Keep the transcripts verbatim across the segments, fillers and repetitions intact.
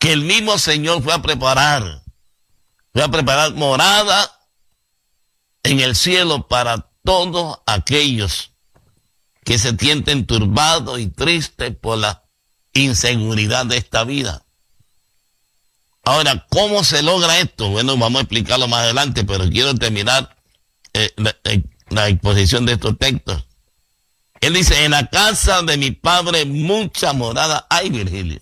que el mismo Señor fue a preparar, fue a preparar morada en el cielo para todos aquellos que se sienten turbados y tristes por la inseguridad de esta vida. Ahora, ¿cómo se logra esto? Bueno, vamos a explicarlo más adelante, pero quiero terminar eh, la, eh, la exposición de estos textos. Él dice, en la casa de mi padre mucha morada hay, Virgilio.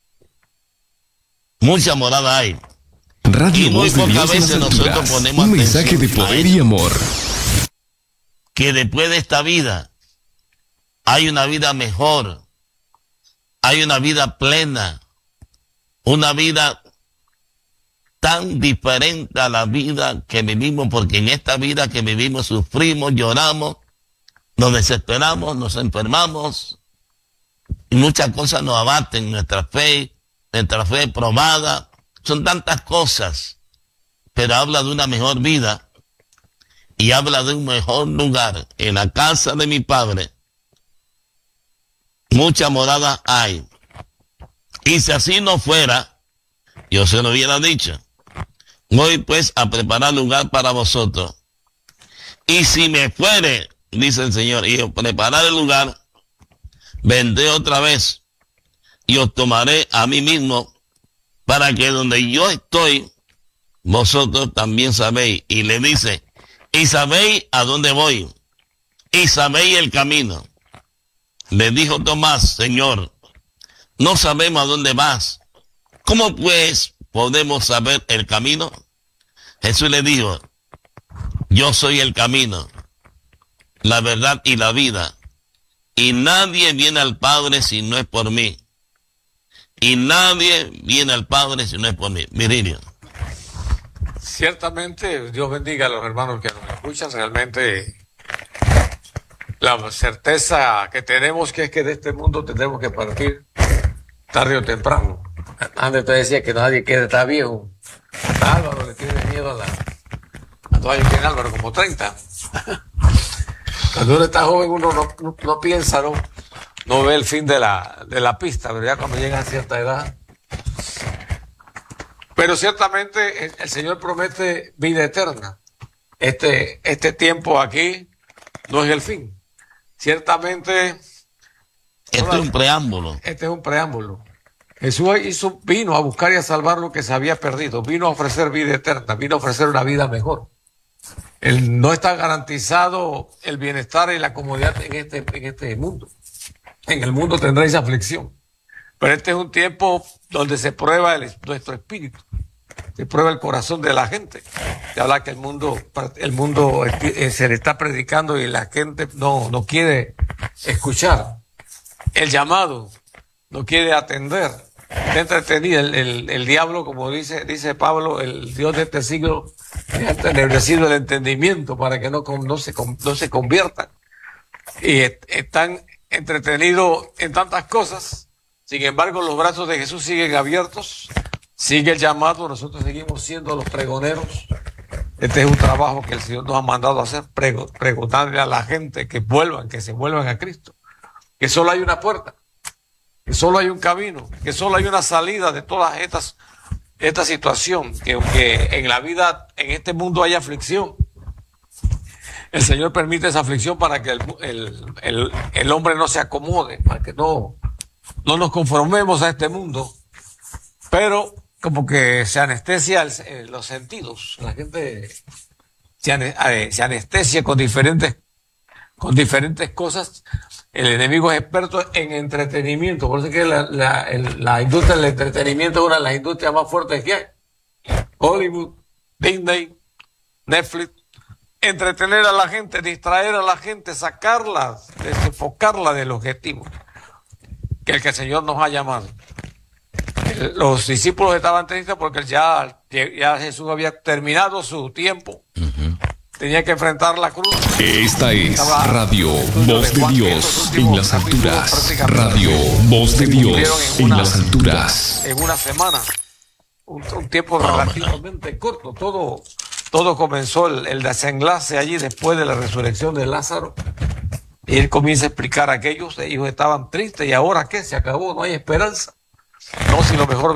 Mucha morada hay. Radio y muy Voz de pocas Dios en veces las nosotros alturas. ponemos Un mensaje de atención a poder eso. y amor. Que después de esta vida hay una vida mejor, hay una vida plena, una vida tan diferente a la vida que vivimos, porque en esta vida que vivimos sufrimos, lloramos, nos desesperamos, nos enfermamos, y muchas cosas nos abaten, nuestra fe, nuestra fe probada, son tantas cosas, pero habla de una mejor vida, y habla de un mejor lugar. En la casa de mi padre mucha morada hay. Y si así no fuera, yo se lo hubiera dicho. Voy pues a preparar lugar para vosotros. Y si me fuere, dice el Señor, y os preparar el lugar, vendré otra vez y os tomaré a mí mismo, para que donde yo estoy, vosotros también sabéis. Y le dice, y sabéis a dónde voy, y sabéis el camino. Le dijo Tomás, Señor, no sabemos a dónde vas. ¿Cómo pues podemos saber el camino? Jesús le dijo, yo soy el camino, la verdad y la vida. Y nadie viene al Padre si no es por mí. Y nadie viene al Padre si no es por mí. Virgilio. Ciertamente, Dios bendiga a los hermanos que nos escuchan. Realmente, la certeza que tenemos que es que de este mundo tenemos que partir tarde o temprano. Antes te decía que nadie quiere estar viejo. A Álvaro le tiene miedo a la... ¿Cuántos años tiene Álvaro? Como treinta. Cuando uno está joven uno no, no, no piensa, ¿no? No ve el fin de la, de la pista, pero ya cuando llega a cierta edad... Pero ciertamente el, el Señor promete vida eterna. Este, este tiempo aquí no es el fin. Ciertamente... Esto es un preámbulo. Este es un preámbulo. Jesús hizo, vino a buscar y a salvar lo que se había perdido. Vino a ofrecer vida eterna. Vino a ofrecer una vida mejor. El, no está garantizado el bienestar y la comodidad en este, en este mundo. En el mundo tendréis aflicción. Pero este es un tiempo donde se prueba el, nuestro espíritu. Se prueba el corazón de la gente. Se habla que el mundo, el mundo eh, se le está predicando y la gente no, no quiere escuchar el llamado, no quiere atender. Está entretenido el, el, el diablo, como dice, dice Pablo, el Dios de este siglo, ha entenebrecido el entendimiento para que no, no, se, no se conviertan. Y est- están entretenidos en tantas cosas. Sin embargo, los brazos de Jesús siguen abiertos, sigue el llamado, nosotros seguimos siendo los pregoneros. Este es un trabajo que el Señor nos ha mandado a hacer, prego, preguntarle a la gente que vuelvan, que se vuelvan a Cristo, que solo hay una puerta, que solo hay un camino, que solo hay una salida de todas estas, esta situación, que aunque en la vida, en este mundo hay aflicción, el Señor permite esa aflicción para que el, el, el, el hombre no se acomode, para que no, no nos conformemos a este mundo, pero como que se anestesia el, eh, los sentidos, la gente se, ane, eh, se anestesia con diferentes, con diferentes cosas. El enemigo es experto en entretenimiento, por eso es que la, la, el, la industria del entretenimiento es una de las industrias más fuertes que hay. Hollywood, Disney, Netflix, entretener a la gente, distraer a la gente, sacarla, desenfocarla del objetivo que el que el Señor nos ha llamado. Los discípulos estaban tristes porque ya, ya Jesús había terminado su tiempo. Uh-huh. Tenía que enfrentar la cruz. Esta es Radio Voz de Dios en las alturas. Radio Voz de Dios en las alturas. En una semana. Un, un tiempo relativamente corto. Todo, todo comenzó el, el desenlace allí después de la resurrección de Lázaro. Y él comienza a explicar a aquellos. Ellos estaban tristes. ¿Y ahora qué? Se acabó. No hay esperanza. No, si lo mejor